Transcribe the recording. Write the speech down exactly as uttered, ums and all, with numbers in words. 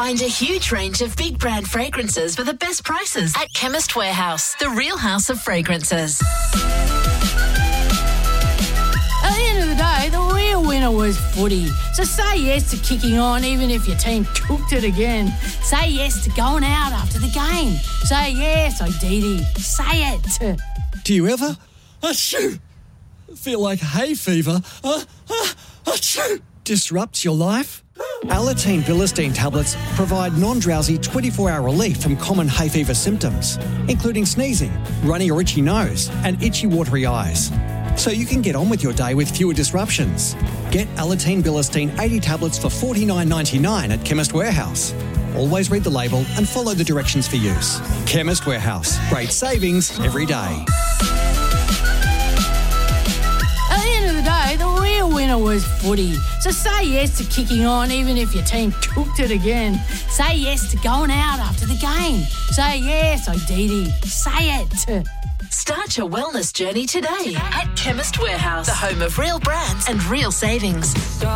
Find a huge range of big brand fragrances for the best prices at Chemist Warehouse, the real house of fragrances. At the end of the day, the real winner was footy. So say yes to kicking on even if your team cooked it again. Say yes to going out after the game. Say yes, Odidi. Say it. Do you ever achoo, feel like hay fever uh, uh, achoo, disrupts your life? Alateen Bilistine tablets provide non-drowsy twenty-four hour relief from common hay fever symptoms, including sneezing, runny or itchy nose, and itchy watery eyes. So you can get on with your day with fewer disruptions. Get Alateen Bilistine eighty tablets for forty-nine ninety-nine at Chemist Warehouse. Always read the label and follow the directions for use. Chemist Warehouse. Great savings every day. At the end of the day, the real winner was footy. So say yes to kicking on even if your team cooked it again. Say yes to going out after the game. Say yes, Odidi. Say it. Start your wellness journey today at Chemist Warehouse, the home of real brands and real savings.